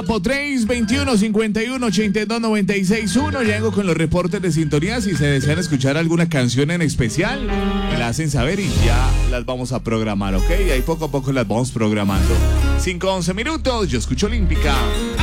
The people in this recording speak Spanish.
3 21 51 82 96 1. Llego con los reportes de sintonía. Si se desean escuchar alguna canción en especial, me la hacen saber y ya las vamos a programar, ¿ok? Y ahí poco a poco las vamos programando. 5-11 minutos. Yo escucho Olímpica.